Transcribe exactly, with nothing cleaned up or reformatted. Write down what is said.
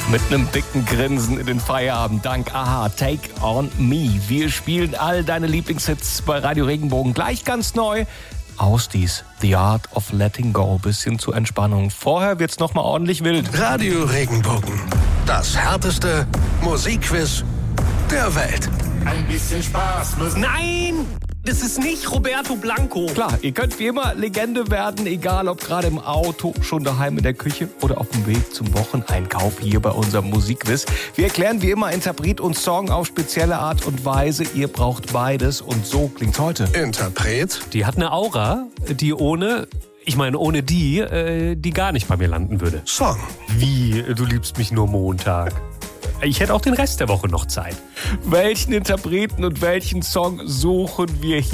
Mit einem dicken Grinsen in den Feierabend. Dank Aha, Take on Me. Wir spielen all deine Lieblingshits bei Radio Regenbogen. Gleich ganz neu. Ausdies, The Art of Letting Go. Bisschen zur Entspannung. Vorher wird's noch mal ordentlich wild. Radio Regenbogen. Das härteste Musikquiz der Welt. Ein bisschen Spaß muss. Nein! Das ist nicht Roberto Blanco. Klar, ihr könnt wie immer Legende werden, egal ob gerade im Auto, schon daheim in der Küche oder auf dem Weg zum Wocheneinkauf hier bei unserem Musikquiz. Wir erklären wie immer Interpret und Song auf spezielle Art und Weise. Ihr braucht beides und so klingt's heute. Interpret. Die hat eine Aura, die ohne, ich meine ohne die, äh, die gar nicht bei mir landen würde. Song. Wie, du liebst mich nur Montag? Ich hätte auch den Rest der Woche noch Zeit. Welchen Interpreten und welchen Song suchen wir hier?